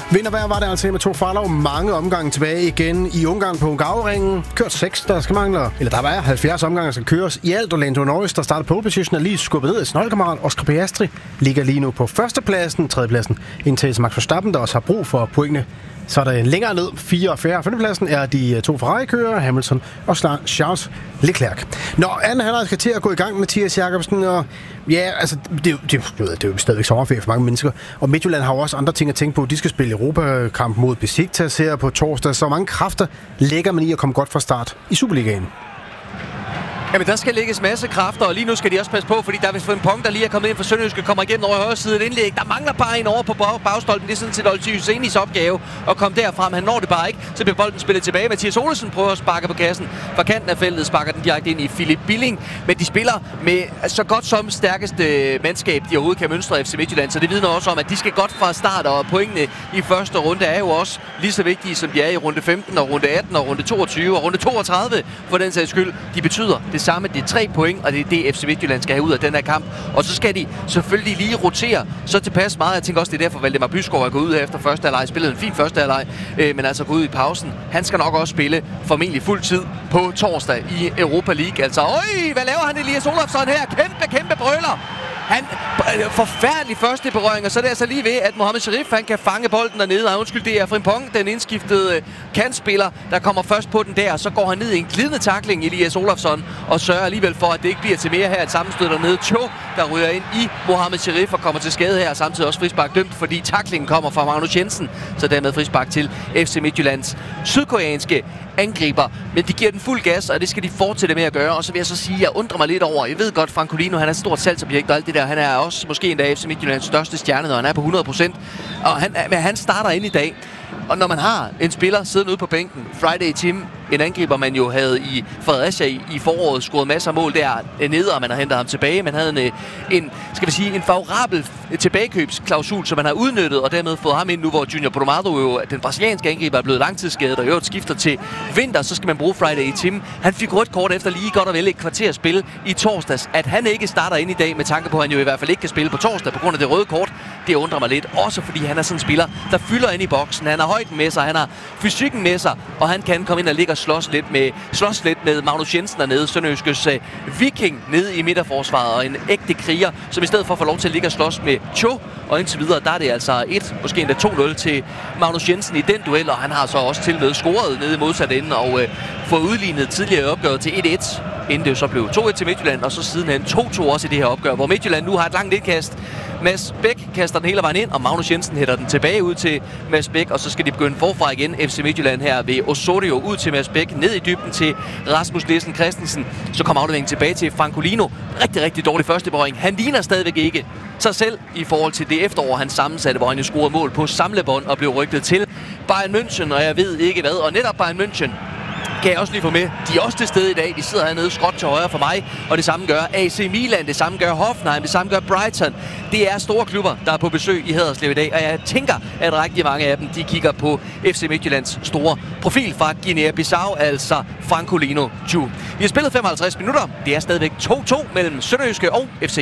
Vintervejr var det altså med to Farlov mange omgange tilbage igen i Ungarn på Hungaroringen. Kørt 6, der var 70 omgange, der skal køres i alt. Og Lando Norris, der startede pole position, er lige skubbet ned af sin holdkammerat Oscar Piastri, ligger lige nu på førstepladsen, tredjepladsen, indtil Max Verstappen, der også har brug for pointene. Så er der længere ned, 4. og 4. og 5. pladsen er de to Ferrari-kører, Hamilton og Charles Leclerc. Når anden halvleg skal til at gå i gang, Mathias Jacobsen, og ja, altså, det er jo stadigvæk sommerferie for mange mennesker, og Midtjylland har jo også andre ting at tænke på. De skal spille Europakamp mod Besiktas her på torsdag, så mange kræfter lægger man i at komme godt fra start i Superligaen. Jamen, der skal lægges masse kræfter, og lige nu skal de også passe på, fordi der er vist en Pong, der lige er kommet ind for Sønderjyske, kommer igennem over højre side et indlæg. Der mangler bare en over på bagstolpen. Det er sådan set Olsey Husseins opgave at komme derfrem. Han når det bare ikke, så bliver bolden spillet tilbage. Mathias Olesen prøver at sparke på kassen. Fra kanten af feltet sparker den direkte ind i Philip Billing. Men de spiller med så godt som stærkeste mandskab, de overhovedet kan mønstre FC Midtjylland. Så det vidner også om, at de skal godt fra start, og pointene i første runde er jo også lige så vigtige, som de er i runde 15 og runde 18 og runde 22 og runde 32 for den sags skyld. De betyder det samme. Det er 3 point, og det er det, FC Midtjylland skal have ud af den her kamp. Og så skal de selvfølgelig lige rotere så tilpas meget. Jeg tænker også, det er derfor, Valdemar Byskov er gået ud her efter første halvleg. Spillede en fin første halvleg, men altså gået ud i pausen. Han skal nok også spille formentlig fuld tid på torsdag i Europa League. Altså, hvad laver han, Elias Olofsson her? Kæmpe brøler! Han forfærdelig første berøring, og så er det altså lige ved, at Mohamed Sharif, han kan fange bolden dernede. Og undskyld, det er Frimpong, den indskiftede kantspiller, der kommer først på den der. Så går han ned i en glidende tackling, Elias Olofsson, og sørger alligevel for, at det ikke bliver til mere her. Et sammenstød dernede. Cho, der ryger ind i Mohamed Sharif og kommer til skade her. Samtidig også frispark dømt, fordi tacklingen kommer fra Magnus Jensen. Så dermed frispark til FC Midtjyllands sydkoreanske angriber. Men de giver den fuld gas, og det skal de fortsætte med at gøre. Og så vil jeg så sige, at jeg undrer mig lidt over. Jeg ved godt, Francolino, han er et stort salgsobjekt og alt det der. Han er også måske endda FC Midtjyllands største stjerne, når han er på 100%. Og han starter ind i dag. Og når man har en spiller siddende ude på bænken, Friday Tim, en angriber, man jo havde i Fredericia i foråret, scoret masser af mål der nede, og man har hentet ham tilbage. Man havde en favorabel tilbagekøbsklausul, som man har udnyttet, og dermed fået ham ind nu, hvor Junior Brumado, jo den brasilianske angriber, er blevet langtidsskadet, og i øvrigt skifter til vinter, så skal man bruge Friday Tim. Han fik rødt kort efter lige godt og vel et kvarter spil i torsdags. At han ikke starter ind i dag, med tanke på, at han jo i hvert fald ikke kan spille på torsdag på grund af det røde kort, det undrer mig lidt. Også fordi han er sådan en spiller, der fylder ind i boksen. Han har højden med sig, han har fysikken med sig, og han kan komme ind og ligge og slås lidt med Magnus Jensen dernede, Sønderjyskes viking nede i midterforsvaret, og en ægte kriger, som i stedet for at få lov til at ligge og slås med Cho, og indtil videre, der er det altså måske endda 2-0 til Magnus Jensen i den duel, og han har så også til med scoret nede i modsat ende, og fået udlignet tidligere opgøret til 1-1, inden det jo så blev 2-1 til Midtjylland, og så sidenhen 2-2 også i det her opgør, hvor Midtjylland nu har et langt indkast. Mads Bæk kaster den hele vejen ind, og Magnus Jensen hætter den tilbage ud til Mads Bæk, og så skal de begynde forfra igen. FC Midtjylland her ved Osorio ud til Mads Bæk, ned i dybden til Rasmus Nielsen Christensen. Så kommer afleveringen tilbage til Francolino. Rigtig dårlig første berøring. Han ligner stadigvæk ikke sig selv i forhold til det efterår, han sammensatte, hvor han jo scorede mål på samlebånd og blev rygtet til Bayern München, og jeg ved ikke hvad. Og netop Bayern München kan jeg også lige få med. De er også til stede i dag. De sidder hernede skråt til højre for mig. Og det samme gør AC Milan, det samme gør Hoffenheim, det samme gør Brighton. Det er store klubber, der er på besøg i Haderslev i dag. Og jeg tænker, at rigtig mange af dem, de kigger på FC Midtjyllands store profil fra Guinea-Bissau, altså Francolino Ju. Vi har spillet 55 minutter. Det er stadigvæk 2-2 mellem Sønderjyske og FC